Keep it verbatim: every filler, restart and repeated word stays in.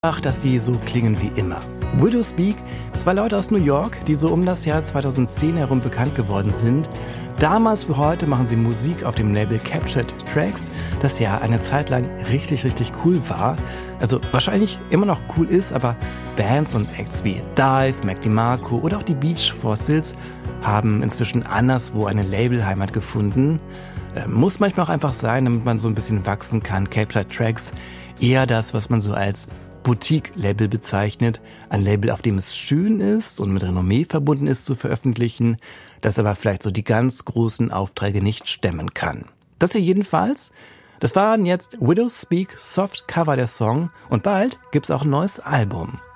dass sie so klingen wie immer. Widowspeak, zwei Leute aus New York, die so um das Jahr zweitausendzehn herum bekannt geworden sind. Damals wie heute machen sie Musik auf dem Label Captured Tracks, das ja eine Zeit lang richtig, richtig cool war. Also wahrscheinlich immer noch cool ist, aber Bands und Acts wie Dive, Mac DeMarco oder auch die Beach Fossils haben inzwischen anderswo eine Labelheimat gefunden. Äh, muss manchmal auch einfach sein, damit man so ein bisschen wachsen kann. Captured Tracks, eher das, was man so als Boutique-Label bezeichnet. Ein Label, auf dem es schön ist und mit Renommee verbunden ist zu veröffentlichen, das aber vielleicht so die ganz großen Aufträge nicht stemmen kann. Das hier jedenfalls, das waren jetzt Widowspeak Soft Cover der Song und bald gibt's auch ein neues Album.